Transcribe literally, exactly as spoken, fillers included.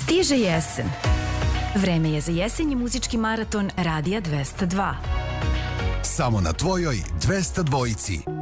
Stiže jesen. Vreme je za jesenji muzički maraton Radija dvesta dva. Samo na tvojoj dvesta dvojici.